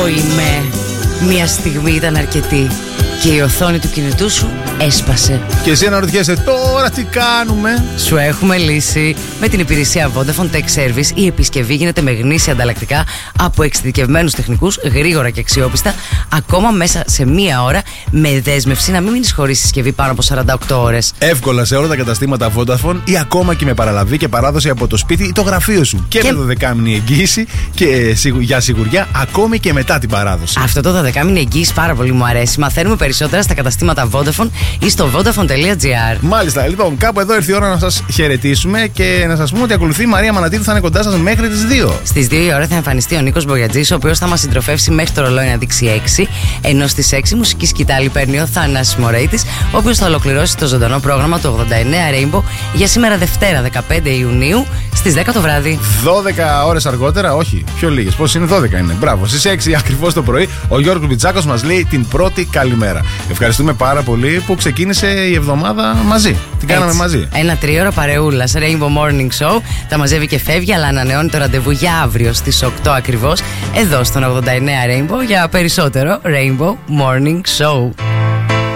Εγώ είμαι. Μια στιγμή ήταν αρκετή και η οθόνη του κινητού σου έσπασε. Και εσύ αναρωτιέσαι τώρα τι κάνουμε. Σου έχουμε λύσει. Με την υπηρεσία Vodafone Tech Service η επισκευή γίνεται με γνήσια ανταλλακτικά από εξειδικευμένους τεχνικούς, γρήγορα και αξιόπιστα, ακόμα μέσα σε μία ώρα, με δέσμευση να μην μείνεις χωρίς συσκευή πάνω από 48 ώρες. Εύκολα σε όλα τα καταστήματα Vodafone ή ακόμα και με παραλαβή και παράδοση από το σπίτι ή το γραφείο σου. Και με 12μηνη εγγύηση και για σιγουριά ακόμη και μετά την παράδοση. Αυτό το 12μηνη εγγύηση πάρα πολύ μου αρέσει. Μαθαίνουμε περισσότερα στα καταστήματα Vodafone ή στο vodafone.gr. Μάλιστα, λοιπόν, κάπου εδώ ήρθε η ώρα να σας χαιρετήσουμε και να σας πούμε ότι ακολουθεί η Μαρία Μανατίδου, θα είναι κοντά σας μέχρι τις 2. Στις 2 η ώρα θα εμφανιστεί ο Νίκος Μπογιατζής, ο οποίος θα μας συντροφεύσει μέχρι το ρολόι να δείξει 6. Ενώ στις 6 μουσική σκητάλη παίρνει ο Θανάσης Μωρέιτης, ο οποίος θα ολοκληρώσει το ζωντανό πρόγραμμα του 89 Rainbow για σήμερα Δευτέρα 15 Ιουνίου στις 10 το βράδυ. 12 ώρες αργότερα, όχι, πιο λίγες. Πώς είναι, 12 είναι. Μπράβο. Στις 6 ακριβώς το πρωί, ο Γιώργος Μπιτζάκος μας λέει την πρώτη καλημέρα. Ευχαριστούμε πάρα πολύ που ξεκίνησε η εβδομάδα μαζί. Τι κάναμε μαζί. Ένα 3ωρο παρεούλας Rainbow Morning Show. Τα μαζεύει και φεύγει, αλλά ανανεώνει το ραντεβού για αύριο στις 8 ακριβώς, εδώ στον 89 Rainbow για περισσότερο Rainbow Morning Show.